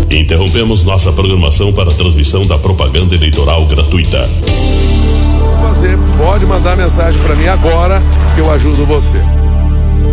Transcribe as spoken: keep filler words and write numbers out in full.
Interrompemos nossa programação para a transmissão da propaganda eleitoral gratuita. Fazer, pode mandar mensagem para mim agora que eu ajudo você.